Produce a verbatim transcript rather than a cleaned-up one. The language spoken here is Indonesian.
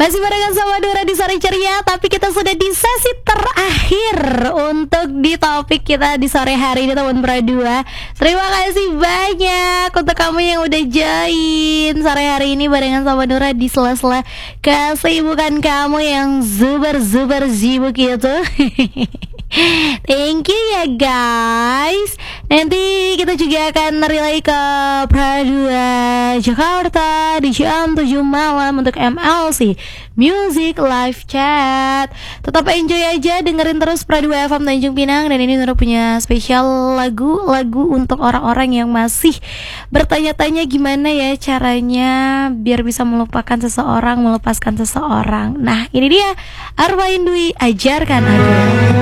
Masih barengan sama Dora di Sore Ceria, tapi kita sudah di sesi terakhir untuk di topik kita di sore hari ini teman berdua. Terima kasih banyak untuk kamu yang udah join sore hari ini barengan sama Dora di sela-sela kesibukan kamu yang zuber-zuber sibuk itu. Thank you ya guys. Nanti kita juga akan relay ke Pradua Jakarta di jam tujuh malam untuk M L C Music Live Chat. Tetap enjoy aja, dengerin terus Pradua F M Tanjung Pinang. Dan ini Nura punya spesial lagu-lagu untuk orang-orang yang masih bertanya-tanya gimana ya caranya biar bisa melupakan seseorang, melepaskan seseorang. Nah ini dia Arwah Indui, Ajarkan Aku.